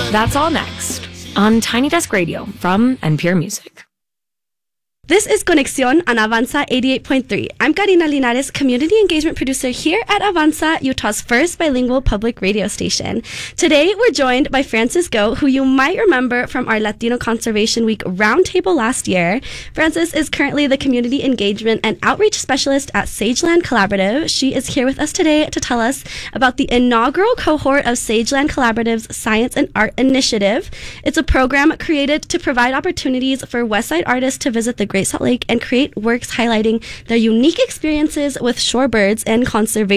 That's all next on Tiny Desk Radio from NPR Music. This is Conexión on Avanza 88.3. I'm Karina Linares, community engagement producer here at Avanza, Utah's first bilingual public radio station. Today, we're joined by Francis Go, who you might remember from our Latino Conservation Week roundtable last year. Francis is currently the community engagement and outreach specialist at Sageland Collaborative. She is here with us today to tell us about the inaugural cohort of Sageland Collaborative's Science and Art Initiative. It's a program created to provide opportunities for Westside artists to visit the Great Salt Lake and create works highlighting their unique experiences with shorebirds and conservation.